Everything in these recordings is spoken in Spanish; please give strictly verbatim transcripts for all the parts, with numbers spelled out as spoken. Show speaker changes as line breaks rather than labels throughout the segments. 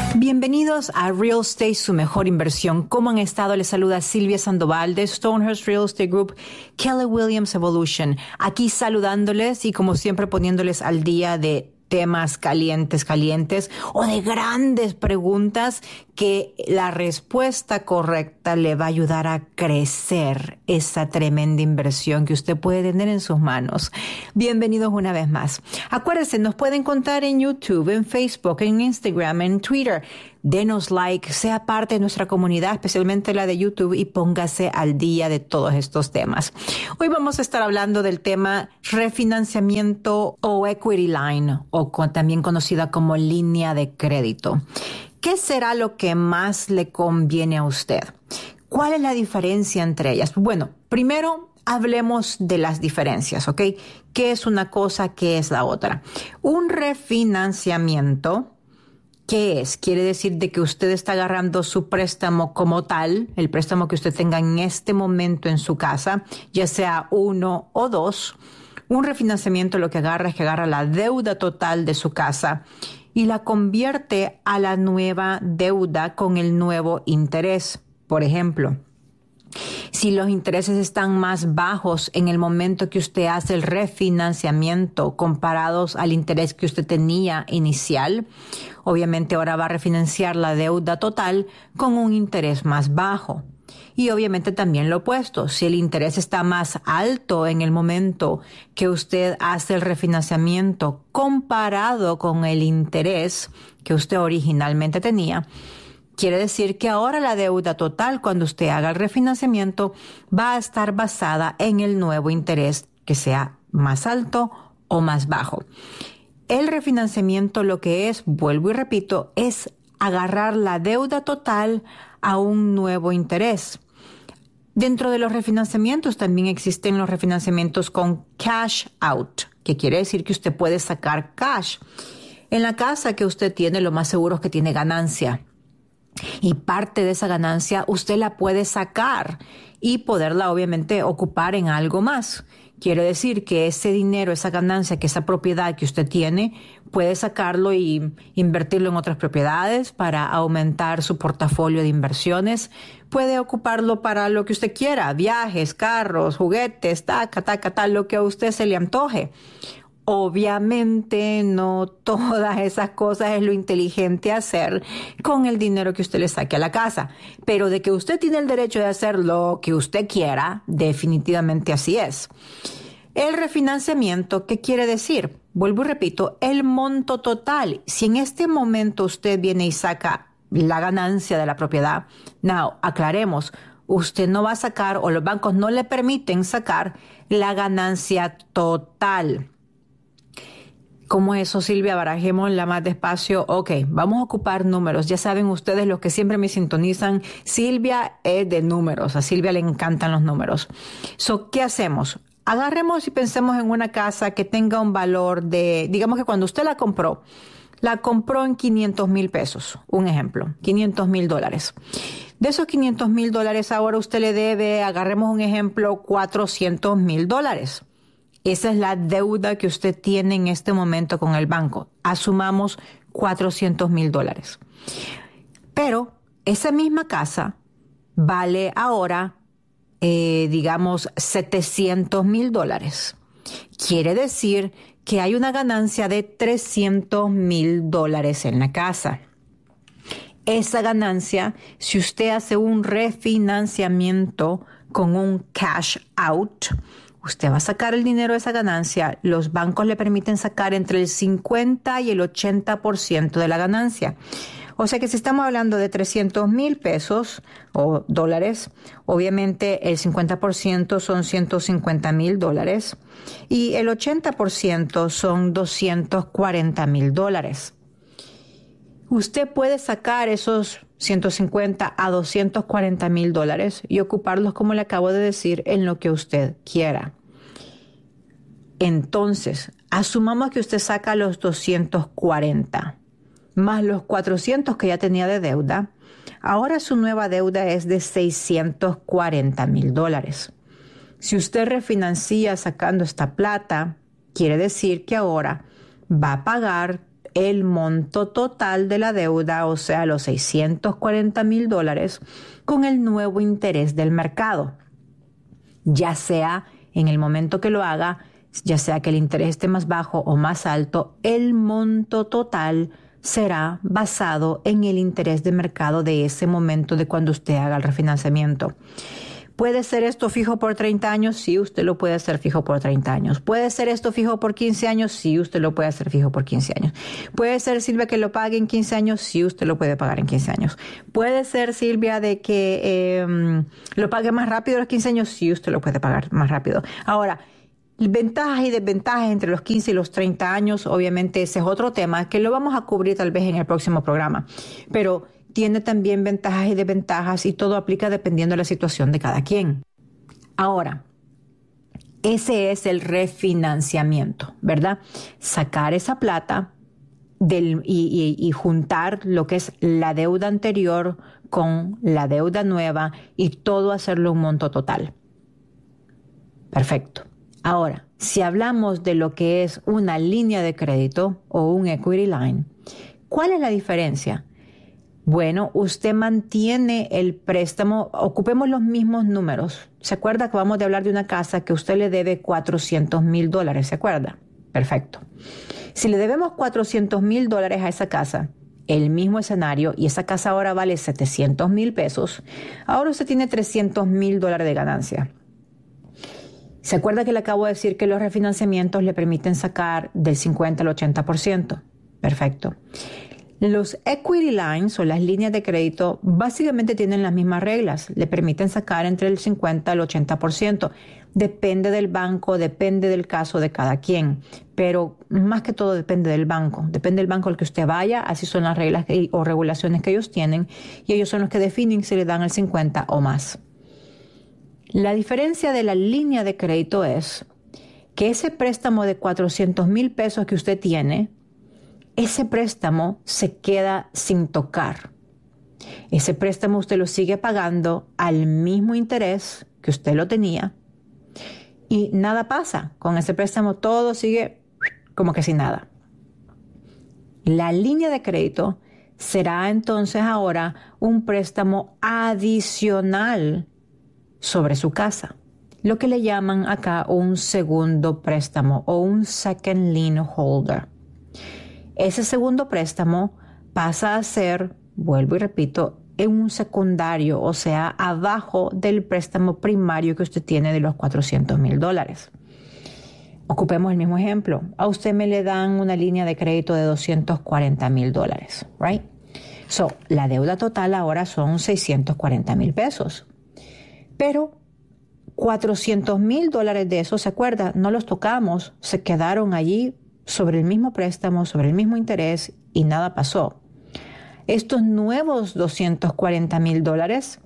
Bienvenidos a Real Estate, su mejor inversión. ¿Cómo han estado? Les saluda Silvia Sandoval de Stonehurst Real Estate Group, Keller Williams Evolution. Aquí saludándoles y como siempre poniéndoles al día de temas calientes, calientes o de grandes preguntas que la respuesta correcta le va a ayudar a crecer esa tremenda inversión que usted puede tener en sus manos. Bienvenidos una vez más. Acuérdense, nos pueden encontrar en YouTube, en Facebook, en Instagram, en Twitter. Denos like, sea parte de nuestra comunidad, especialmente la de YouTube, y póngase al día de todos estos temas. Hoy vamos a estar hablando del tema refinanciamiento o equity line, o con, también conocida como línea de crédito. ¿Qué será lo que más le conviene a usted? ¿Cuál es la diferencia entre ellas? Bueno, primero hablemos de las diferencias, ¿ok? ¿Qué es una cosa, qué es la otra? Un refinanciamiento, ¿qué es? Quiere decir de que usted está agarrando su préstamo como tal, el préstamo que usted tenga en este momento en su casa, ya sea uno o dos. Un refinanciamiento lo que agarra es que agarra la deuda total de su casa y la convierte a la nueva deuda con el nuevo interés. Por ejemplo, si los intereses están más bajos en el momento que usted hace el refinanciamiento comparados al interés que usted tenía inicial, obviamente ahora va a refinanciar la deuda total con un interés más bajo. Y obviamente también lo opuesto, si el interés está más alto en el momento que usted hace el refinanciamiento comparado con el interés que usted originalmente tenía, quiere decir que ahora la deuda total cuando usted haga el refinanciamiento va a estar basada en el nuevo interés que sea más alto o más bajo. El refinanciamiento lo que es, vuelvo y repito, es agarrar la deuda total a un nuevo interés. Dentro de los refinanciamientos también existen los refinanciamientos con cash out, que quiere decir que usted puede sacar cash. En la casa que usted tiene, lo más seguro es que tiene ganancia. Y parte de esa ganancia usted la puede sacar y poderla obviamente ocupar en algo más. Quiere decir que ese dinero, esa ganancia, que esa propiedad que usted tiene, puede sacarlo y invertirlo en otras propiedades para aumentar su portafolio de inversiones. Puede ocuparlo para lo que usted quiera, viajes, carros, juguetes, taca, taca, tal, lo que a usted se le antoje. Obviamente no todas esas cosas es lo inteligente hacer con el dinero que usted le saque a la casa, pero de que usted tiene el derecho de hacer lo que usted quiera, definitivamente así es. El refinanciamiento, ¿qué quiere decir? Vuelvo y repito, el monto total. Si en este momento usted viene y saca la ganancia de la propiedad, now, aclaremos, usted no va a sacar o los bancos no le permiten sacar la ganancia total. ¿Cómo es eso, Silvia? Barajémosla más despacio. Ok, vamos a ocupar números. Ya saben ustedes, los que siempre me sintonizan, Silvia es de números. A Silvia le encantan los números. So, ¿qué hacemos? Agarremos y pensemos en una casa que tenga un valor de, digamos que cuando usted la compró, la compró en quinientos mil pesos. Un ejemplo, quinientos mil dólares. De esos quinientos mil dólares, ahora usted le debe, agarremos un ejemplo, cuatrocientos mil dólares. Esa es la deuda que usted tiene en este momento con el banco. Asumamos cuatrocientos mil dólares. Pero esa misma casa vale ahora, eh, digamos, setecientos mil dólares. Quiere decir que hay una ganancia de trescientos mil dólares en la casa. Esa ganancia, si usted hace un refinanciamiento con un cash out, usted va a sacar el dinero de esa ganancia. Los bancos le permiten sacar entre el cincuenta y el ochenta por ciento de la ganancia. O sea que si estamos hablando de trescientos mil pesos o dólares, obviamente el cincuenta por ciento son ciento cincuenta mil dólares y el ochenta por ciento son doscientos cuarenta mil dólares. Usted puede sacar esos ciento cincuenta a doscientos cuarenta mil dólares y ocuparlos, como le acabo de decir, en lo que usted quiera. Entonces, asumamos que usted saca los doscientos cuarenta más los cuatrocientos que ya tenía de deuda. Ahora su nueva deuda es de seiscientos cuarenta mil dólares. Si usted refinancia sacando esta plata, quiere decir que ahora va a pagar el monto total de la deuda, o sea, los seiscientos cuarenta mil dólares, con el nuevo interés del mercado. Ya sea en el momento que lo haga, ya sea que el interés esté más bajo o más alto, el monto total será basado en el interés de mercado de ese momento de cuando usted haga el refinanciamiento. ¿Puede ser esto fijo por treinta años? Sí, usted lo puede hacer fijo por treinta años. ¿Puede ser esto fijo por quince años? Sí, usted lo puede hacer fijo por quince años. ¿Puede ser, Silvia, que lo pague en quince años? Sí, usted lo puede pagar en quince años. ¿Puede ser, Silvia, de que eh, lo pague más rápido a los quince años? Sí, usted lo puede pagar más rápido. Ahora, ventajas y desventajas entre los quince y los treinta años, obviamente ese es otro tema que lo vamos a cubrir tal vez en el próximo programa. Pero tiene también ventajas y desventajas y todo aplica dependiendo de la situación de cada quien. Ahora, ese es el refinanciamiento, ¿verdad? Sacar esa plata del, y, y, y juntar lo que es la deuda anterior con la deuda nueva y todo hacerlo un monto total. Perfecto. Ahora, si hablamos de lo que es una línea de crédito o un equity line, ¿cuál es la diferencia? Bueno, usted mantiene el préstamo, ocupemos los mismos números. ¿Se acuerda que vamos a hablar de una casa que usted le debe cuatrocientos mil dólares? ¿Se acuerda? Perfecto. Si le debemos cuatrocientos mil dólares a esa casa, el mismo escenario, y esa casa ahora vale setecientos mil pesos, ahora usted tiene trescientos mil dólares de ganancia. ¿Se acuerda que le acabo de decir que los refinanciamientos le permiten sacar del cincuenta al ochenta por ciento? Perfecto. Los equity lines o las líneas de crédito básicamente tienen las mismas reglas. Le permiten sacar entre el cincuenta al ochenta por ciento. Depende del banco, depende del caso de cada quien. Pero más que todo depende del banco. Depende del banco al que usted vaya. Así son las reglas que, o regulaciones que ellos tienen. Y ellos son los que definen si le dan el cincuenta o más. La diferencia de la línea de crédito es que ese préstamo de cuatrocientos mil pesos que usted tiene, ese préstamo se queda sin tocar. Ese préstamo usted lo sigue pagando al mismo interés que usted lo tenía y nada pasa. Con ese préstamo todo sigue como que sin nada. La línea de crédito será entonces ahora un préstamo adicional sobre su casa, lo que le llaman acá un segundo préstamo o un second lien holder. Ese segundo préstamo pasa a ser, vuelvo y repito, en un secundario, o sea, abajo del préstamo primario que usted tiene de los cuatrocientos mil dólares. Ocupemos el mismo ejemplo. A usted me le dan una línea de crédito de doscientos cuarenta mil dólares, right? So, la deuda total ahora son seiscientos cuarenta mil pesos. Pero cuatrocientos mil dólares de esos, ¿se acuerda? No los tocamos, se quedaron allí sobre el mismo préstamo, sobre el mismo interés y nada pasó. Estos nuevos doscientos cuarenta mil dólares,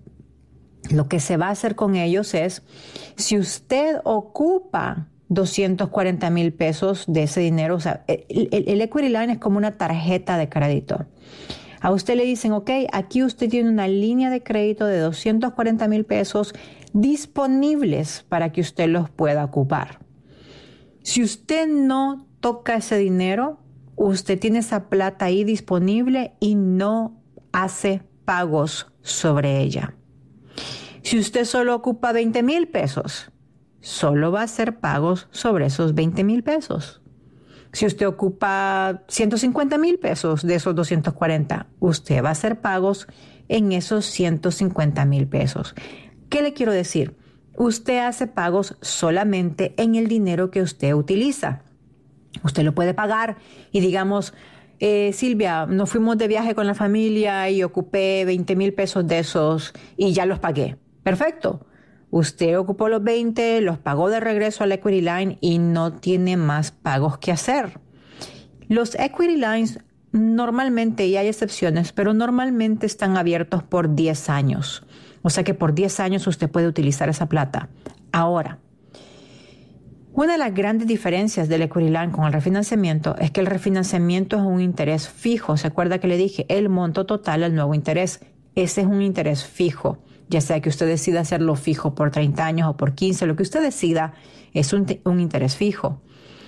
lo que se va a hacer con ellos es, si usted ocupa doscientos cuarenta mil pesos de ese dinero, o sea, el, el, el equity line es como una tarjeta de crédito. A usted le dicen, ok, aquí usted tiene una línea de crédito de doscientos cuarenta mil pesos disponibles para que usted los pueda ocupar. Si usted no toca ese dinero, usted tiene esa plata ahí disponible y no hace pagos sobre ella. Si usted solo ocupa veinte mil pesos, solo va a hacer pagos sobre esos veinte mil pesos. Si usted ocupa ciento cincuenta mil pesos de esos doscientos cuarenta, usted va a hacer pagos en esos ciento cincuenta mil pesos. ¿Qué le quiero decir? Usted hace pagos solamente en el dinero que usted utiliza. Usted lo puede pagar y digamos, eh, Silvia, nos fuimos de viaje con la familia y ocupé veinte mil pesos de esos y ya los pagué. Perfecto. Usted ocupó los veinte, los pagó de regreso al equity line y no tiene más pagos que hacer. Los equity lines normalmente, y hay excepciones, pero normalmente están abiertos por diez años. O sea que por diez años usted puede utilizar esa plata. Ahora, una de las grandes diferencias del equity line con el refinanciamiento es que el refinanciamiento es un interés fijo. ¿Se acuerda que le dije? El monto total al nuevo interés. Ese es un interés fijo. Ya sea que usted decida hacerlo fijo por treinta años o por quince, lo que usted decida es un, un interés fijo.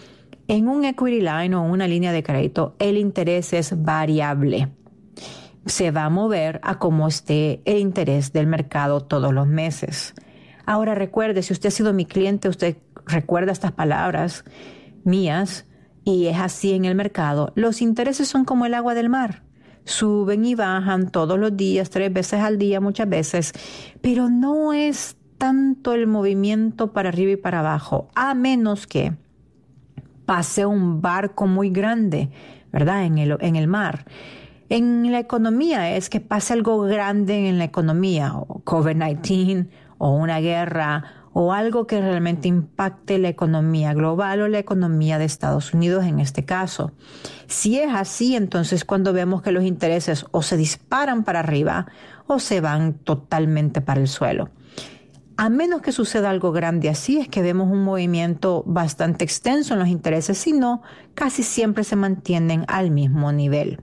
En un equity line o una línea de crédito, el interés es variable. Se va a mover a cómo esté el interés del mercado todos los meses. Ahora recuerde, si usted ha sido mi cliente, usted recuerda estas palabras mías y es así en el mercado. Los intereses son como el agua del mar. Suben y bajan todos los días, tres veces al día muchas veces, pero no es tanto el movimiento para arriba y para abajo, a menos que pase un barco muy grande, ¿verdad? En el, en el mar. En la economía es que pase algo grande en la economía, o COVID diecinueve, o una guerra, o algo que realmente impacte la economía global o la economía de Estados Unidos en este caso. Si es así, entonces cuando vemos que los intereses o se disparan para arriba o se van totalmente para el suelo. A menos que suceda algo grande así, es que vemos un movimiento bastante extenso en los intereses, si no, casi siempre se mantienen al mismo nivel.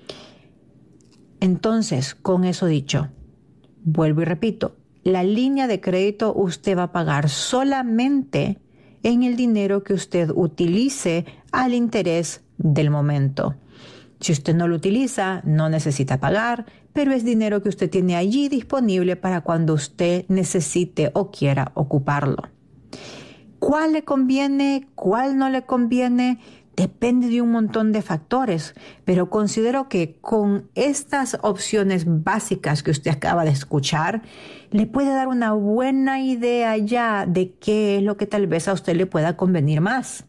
Entonces, con eso dicho, vuelvo y repito, la línea de crédito usted va a pagar solamente en el dinero que usted utilice al interés del momento. Si usted no lo utiliza, no necesita pagar, pero es dinero que usted tiene allí disponible para cuando usted necesite o quiera ocuparlo. ¿Cuál le conviene? ¿Cuál no le conviene? Depende de un montón de factores, pero considero que con estas opciones básicas que usted acaba de escuchar, le puede dar una buena idea ya de qué es lo que tal vez a usted le pueda convenir más.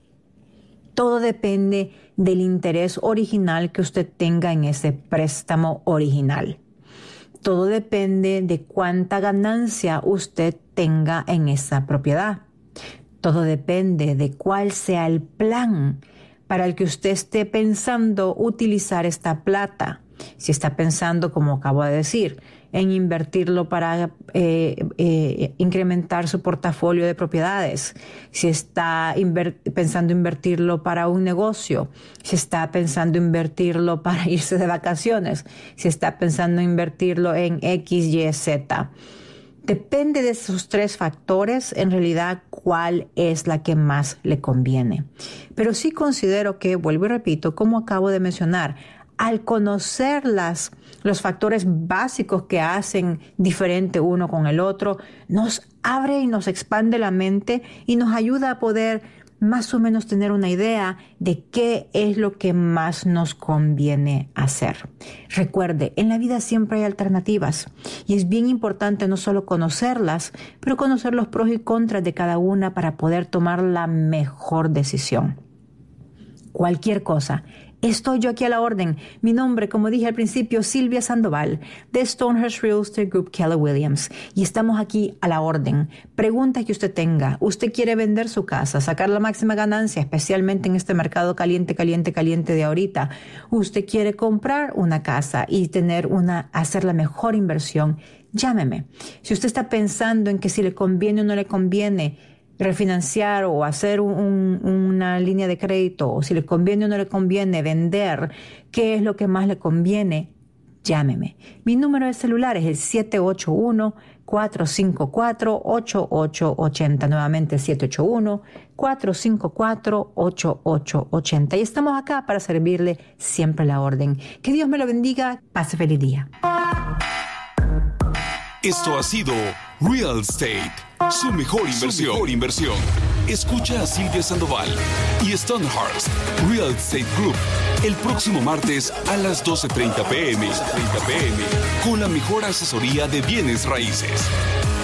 Todo depende del interés original que usted tenga en ese préstamo original. Todo depende de cuánta ganancia usted tenga en esa propiedad. Todo depende de cuál sea el plan para el que usted esté pensando utilizar esta plata. Si está pensando, como acabo de decir, en invertirlo para eh, eh, incrementar su portafolio de propiedades, si está inver- pensando invertirlo para un negocio, si está pensando invertirlo para irse de vacaciones, si está pensando invertirlo en X, Y, Z. Depende de esos tres factores, en realidad, cuál es la que más le conviene. Pero sí considero que, vuelvo y repito, como acabo de mencionar, al conocer las, los factores básicos que hacen diferente uno con el otro, nos abre y nos expande la mente y nos ayuda a poder más o menos tener una idea de qué es lo que más nos conviene hacer. Recuerde, en la vida siempre hay alternativas y es bien importante no solo conocerlas, pero conocer los pros y contras de cada una para poder tomar la mejor decisión. Cualquier cosa. Estoy yo aquí a la orden. Mi nombre, como dije al principio, Silvia Sandoval, de Stonehurst Real Estate Group Keller Williams. Y estamos aquí a la orden. Preguntas que usted tenga. ¿Usted quiere vender su casa, sacar la máxima ganancia, especialmente en este mercado caliente, caliente, caliente de ahorita? ¿Usted quiere comprar una casa y tener una, hacer la mejor inversión? Llámeme. Si usted está pensando en que si le conviene o no le conviene refinanciar o hacer un, una línea de crédito, o si le conviene o no le conviene vender, ¿qué es lo que más le conviene? Llámeme. Mi número de celular es el siete ocho uno, cuatro cinco cuatro, ocho ocho ocho cero. Nuevamente siete ocho uno, cuatro cinco cuatro, ocho ocho ocho cero. Y estamos acá para servirle siempre la orden. Que Dios me lo bendiga. Pase feliz día.
Esto ha sido Real Estate, su mejor inversión. Su mejor inversión. Escucha a Silvia Sandoval y Stonehurst Real Estate Group el próximo martes a las doce treinta pm con la mejor asesoría de bienes raíces.